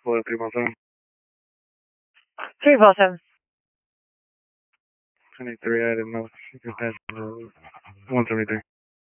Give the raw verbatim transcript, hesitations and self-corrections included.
What, three one seven? three four seven. twenty-three, I didn't know. You could pass one seventy-three.